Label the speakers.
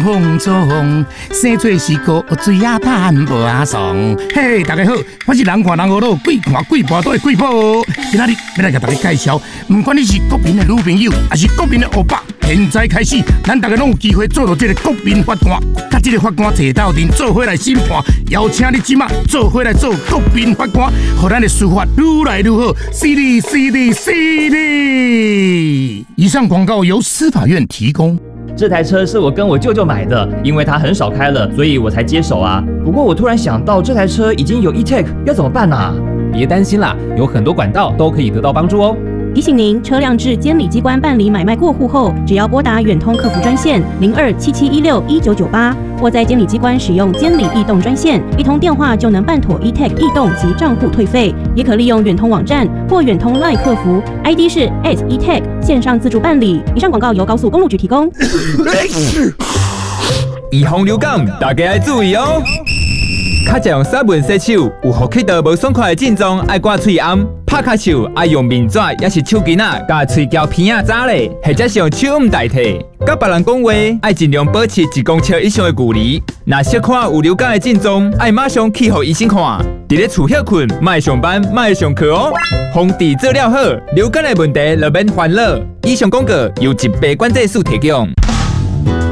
Speaker 1: 风做风，生做是个水啊淡无啊爽。嘿，大家好，我是人看人学路，鬼看鬼跋倒的鬼宝。今仔日要来给大家介绍，不管你是国民的女朋友，还是国民的欧巴，现在开始，咱大家拢有机会做到这个国民法官，甲这个法官坐斗阵做伙来审判，邀请你即马做伙来做国民法官，让咱的司法愈来愈好，犀利犀利犀利！以上广告由司法院提供。
Speaker 2: 这台车是我跟我舅舅买的，因为他很少开了，所以我才接手啊。不过我突然想到，这台车已经有 e-tag， 要怎么办啊？
Speaker 3: 别担心啦，有很多管道都可以得到帮助哦。
Speaker 4: 提醒您，车辆至监理机关办理买卖过户后，只要拨打远通客服专线0277161998，或在监理机关使用监理异动专线，一通电话就能办妥 e-tag 异动及账户退费。也可利用远通网站或远通 LINE 客服 ，ID 是 @e-tag 线上自助办理。以上广告由高速公路局提供。
Speaker 5: 预防流感，大家要注意哦。较常用沙文洗手，有呼吸道无爽快的症状，爱挂喙暗。拍卡手爱用面纸，也是手巾仔，甲喙胶片仔扎咧，或者是用手捂代替。甲别人讲话，爱尽量保持1公尺以上的距离。若小看有流感的症状，爱马上去互医生看。伫咧厝遐困，莫上班，莫上课哦。防治做了好，流感的问题就免烦恼。以上广告由疾病管制署提供。